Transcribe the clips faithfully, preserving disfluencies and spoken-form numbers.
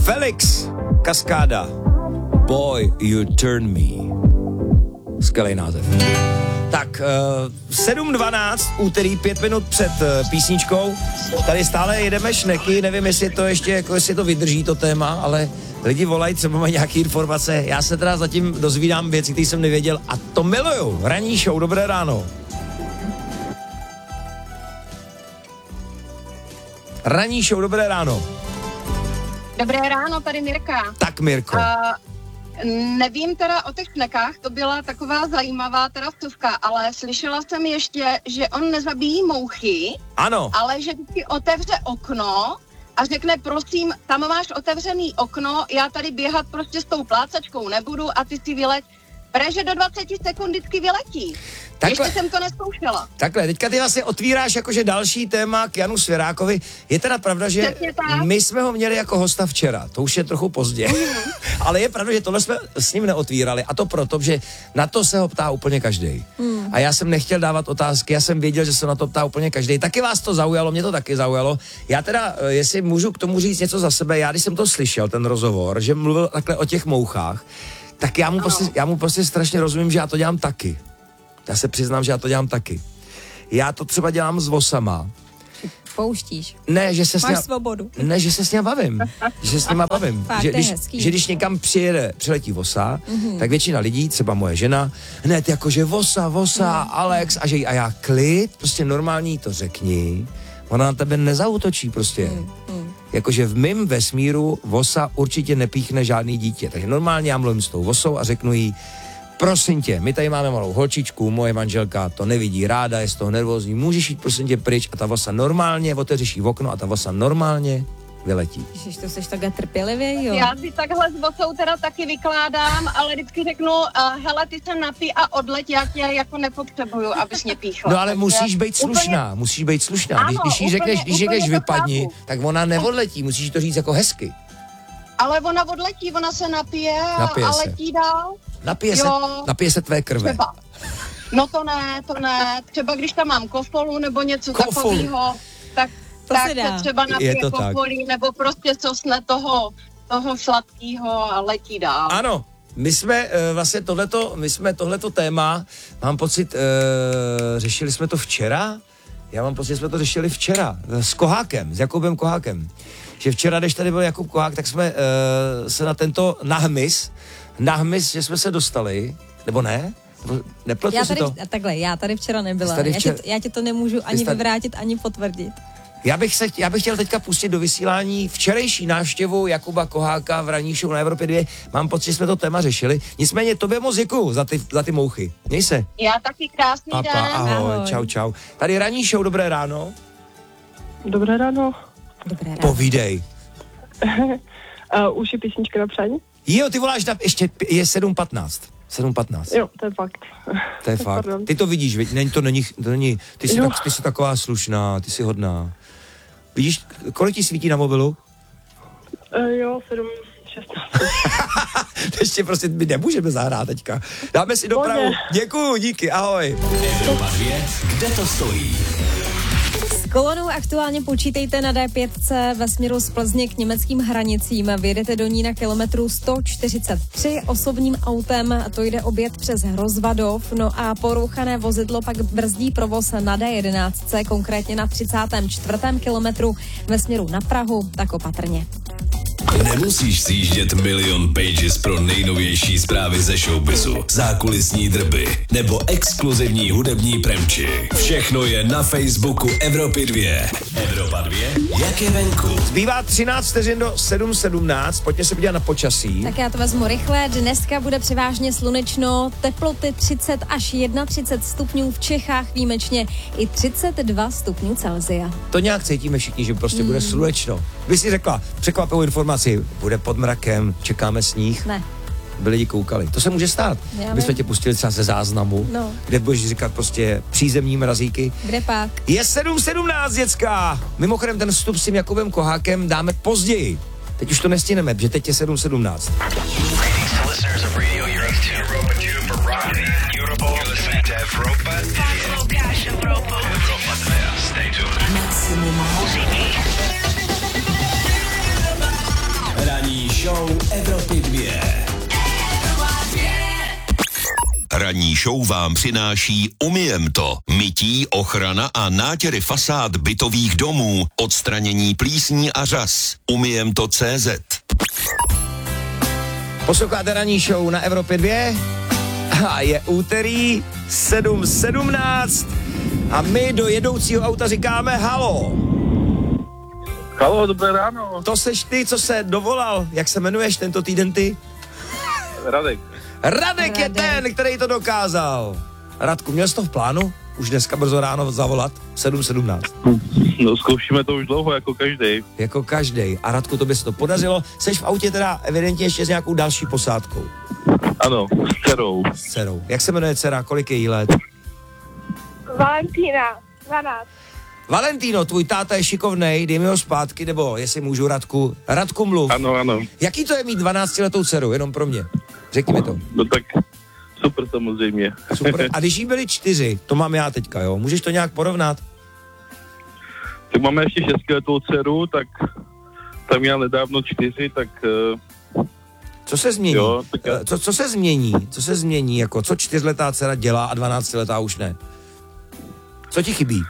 Felix, Kaskáda. Boy, you turn me. Skvělý název. Tak, uh, sedm dvanáct, úterý, pět minut před uh, písničkou. Tady stále jedeme šneky, nevím, jestli to ještě, jako jestli to vydrží to téma, ale lidi volají, třeba mají nějaké informace. Já se teda zatím dozvídám věci, které jsem nevěděl a to miluju. Ranní show, dobré ráno. Ranní show, dobré ráno. Dobré ráno, tady Mirka. Tak, Mirko. Uh, nevím teda o těch šnekách, to byla taková zajímavá teda vsuvka, ale slyšela jsem ještě, že on nezabíjí mouchy, ano, ale že vždycky otevře okno a řekne, prosím, tam máš otevřený okno, já tady běhat prostě s tou plácačkou nebudu a ty si vyleď. Protože do dvacet sekund vždycky vyletí. Takhle, ještě jsem to neskoušela. Takhle, teďka ty vlastně otvíráš jakože další téma k Janu Svěrákovi. Je teda pravda, že my jsme ho měli jako hosta včera, to už je trochu pozdě, mm. ale je pravda, že tohle jsme s ním neotvírali a to proto, že na to se ho ptá úplně každej. Mm. A já jsem nechtěl dávat otázky, já jsem věděl, že se na to ptá úplně každej. Taky vás to zaujalo, mě to taky zaujalo. Já teda, jestli můžu k tomu říct něco za sebe, já když jsem to slyšel, ten rozhovor, že mluvil takhle o těch mouchách, tak já mu, prostě, já mu prostě strašně rozumím, že já to dělám taky. Já se přiznám, že já to dělám taky. Já to třeba dělám s vosama. Pouštíš. Ne, že se s ním... Máš svobodu. Ne, že se s ním bavím. Že se s nima bavím. Fakt, že, když, hezký. že když někam přijede, přiletí vosa, mm-hmm. tak většina lidí, třeba moje žena, hned jakože vosa, vosa, mm. Alex, a, že, a já klid, prostě normální to řekni. Ona na tebe nezautočí prostě. Mm. Mm. Jakože v mým vesmíru vosa určitě nepíchne žádný dítě. Takže normálně já mluvím s tou vosou a řeknu jí, prosím tě, my tady máme malou holčičku, moje manželka to nevidí ráda, je z toho nervózní, můžeš jít prosím tě pryč a ta vosa normálně, otevřeš jí v okno a ta vosa normálně vyletí. Ježiš, to seš takhle trpělivě, jo? Já si takhle s vosou teda taky vykládám, ale vždycky řeknu, uh, hele, ty se napij a odleď, já tě jako nepotřebuju, abys mě píchla. No ale takže musíš být slušná, úplně... musíš být slušná. Ano, když, když jí řekneš, úplně, když řekneš vypadni, chápu. tak ona neodletí, musíš to říct jako hezky. Ale ona odletí, ona se napije, napije a se. letí dál. Napije se, napije se tvé krve. Třeba. No to ne, to ne. Třeba když tam mám kofolu nebo něco Kofolu. takového, tak, To tak se dá. se třeba napije to tak. kofolí nebo prostě sosne toho, toho sladkého a letí dál. Ano, my jsme uh, vlastně tohleto, my jsme tohleto téma, mám pocit, uh, řešili jsme to včera, já mám pocit, že jsme to řešili včera s Kohákem, s Jakubem Kohákem. Že včera, když tady byl Jakub Kohák, tak jsme uh, se na tento nahmys, nahmys, že jsme se dostali, nebo ne? Nepletu Já si tady, to? takhle, já tady včera nebyla. Tady Včera... včera... Já, tě, já tě to nemůžu ani tady... vyvrátit, ani potvrdit. Já bych, se, já bych chtěl teďka pustit do vysílání včerejší návštěvu Jakuba Koháka v ranní show na Evropě dva. Mám pocit, že jsme to téma řešili. Nicméně tobě moc děkuju za ty, za ty mouchy. Měj se. Já taky krásný Papa, den. ahoj, Ahoj. čau, čau. Tady ranní show, dobré ráno. Dobré ráno. Dobré ráno. Povídej. uh, už je písnička na přání? Jo, ty voláš na, ještě je sedm patnáct. sedm patnáct. Jo, to je fakt. To je fakt. Pardon. Ty to vidíš, viď? Není to není, to není. Ty jsi, Jo. tak, ty jsi taková slušná, ty jsi hodná. Vidíš, kolik ti svítí na mobilu? Uh, jo, sedm šestnáct. Ještě prostě my nemůžeme zahrát teďka. Dáme si dopravu. Pohodě. Děkuju, díky, ahoj. Evropa dva, kde to stojí? S kolonou aktuálně počítejte na dé pět ve směru z Plzně k německým hranicím. Vyjedete do ní na kilometru sto čtyřicet tři osobním autem, to jde obět přes Hrozvadov, no a porouchané vozidlo pak brzdí provoz na dé jedenáct, konkrétně na třicátém čtvrtém kilometru ve směru na Prahu, tak opatrně. Nemusíš sjíždět milion pages pro nejnovější zprávy ze showbizu, zákulisní drby nebo exkluzivní hudební premči. Všechno je na Facebooku Evropy dva. Evropa dva, jak je venku? Zbývá třináct vteřin do sedm sedmnáct, pojďme se podívat na počasí. Tak já to vezmu rychle. Dneska bude převážně slunečno, teploty třicet až třicet jedna stupňů, v Čechách výjimečně i třicet dva stupňů Celsia. To nějak cítíme všichni, že prostě mm. bude slunečno. Vy si řekla překvapivou informaci, bude pod mrakem, čekáme sníh. Ne. By lidi koukali. To se může stát. Já My jsme vím. tě pustili třeba ze záznamu, No. kde budeš říkat prostě přízemní mrazíky. Kde pak? Je sedm sedmnáct, děcka. Mimochodem ten vstup s tím Jakubem Kohákem dáme později. Teď už to nestihneme, protože teď je sedm sedmnáct. Ranní show Evropy dva. Ranní show vám přináší Umyjem to. Mytí, ochrana a nátěry fasád bytových domů, odstranění plísní a řas. Umyjem to tečka cé zet. Posloucháte ranní show na Evropě dva a je úterý sedm sedmnáct a my do jedoucího auta říkáme halo. Halo, dobré ráno. To seš ty, co se dovolal. Jak se jmenuješ tento týden ty? Radek. Radek, Radek je ten, který to dokázal. Radku, měl jsi to v plánu? Už dneska brzo ráno zavolat? sedm sedmnáct. No, zkoušíme to už dlouho, jako každý. Jako každej. A Radku, to by se to podařilo. Seš v autě teda evidentně ještě s nějakou další posádkou. Ano, s dcerou. S dcerou. Jak se jmenuje dcera? Kolik je jí let? Valentína, dvanáct. Valentino, tvůj táta je šikovnej, dej mi ho zpátky, nebo jestli můžu, Radku. Radku, mluv. Ano, ano. Jaký to je mít dvanáctiletou dceru, jenom pro mě? Řekni mi to. No tak super samozřejmě. Super. A když jí byli čtyři, to mám já teďka, jo? Můžeš to nějak porovnat? Tak máme ještě šestiletou dceru, tak tam měla nedávno čtyři, tak... Uh, Co se změní? Jo, tak já... co, co se změní? Co se změní? Jako, co čtyřletá dcera dělá a dvanáctiletá už ne? Co ti chybí?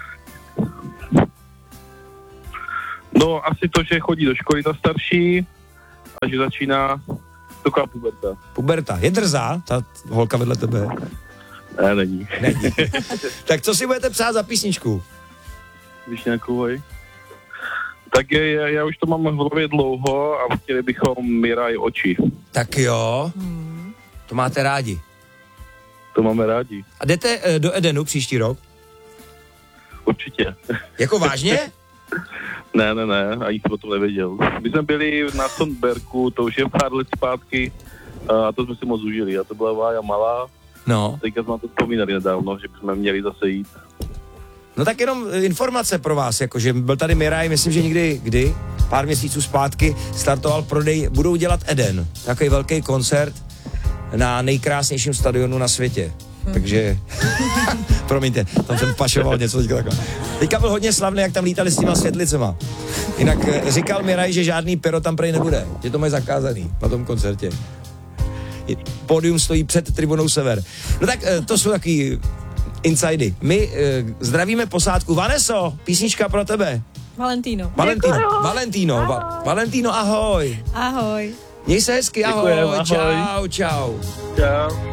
No, asi to, že chodí do školy ta starší a že začíná taková puberta. Puberta. Je drzá, ta holka vedle tebe? Ne, není. Není. Tak co si budete psát za písničku? Víš nějakou, tak je, já, já už to mám v hlavě dlouho a chtěli bychom Miraj oči. Tak jo, to máte rádi. To máme rádi. A jdete e, do Edenu příští rok? Určitě. Jako vážně? Ne, ne, ne, ani jsem o tom nevěděl. My jsme byli na Sondberku, to už je pár let zpátky a to jsme si moc užili. A to byla Vája malá. No. Teďka jsme to vzpomínali nedávno, že bychom měli zase jít. No tak jenom informace pro vás, jakože byl tady Miraj, myslím, že někdy, kdy, pár měsíců zpátky startoval prodej, budou dělat Eden, takový velký koncert na nejkrásnějším stadionu na světě. Takže, promiňte, tam jsem pašoval něco teďka takhle. Teďka byl hodně slavný, jak tam lítali s těma světlicema. Jinak říkal Miraj, že žádný pyro tam prej nebude, že to mají zakázaný na tom koncertě. Pódium stojí před tribunou Sever. No tak to jsou takový insidy. My uh, zdravíme posádku. Vaneso, písnička pro tebe. Valentino. Valentino, Valentino, Va- Valentino, ahoj. Ahoj. Měj se hezky, ahoj. Děkujem, ahoj. Čau, čau. Čau.